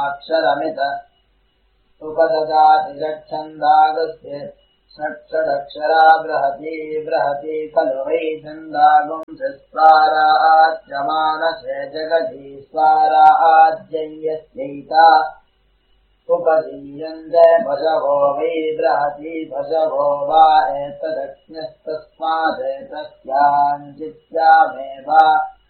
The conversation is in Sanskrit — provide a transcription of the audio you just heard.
अक्षरमित उपददाति षट्छन्दागस्य षट्षडक्षरा बृहती बृहती खलु वै छन्दागुंसस्वाराच्यमानसे जगति स्वाराज्यस्यैता उपदीयन्ते भजवो वै बृहती भजवो वा एतदज्ञस्तस्मादेतस्याञ्चित्यामेव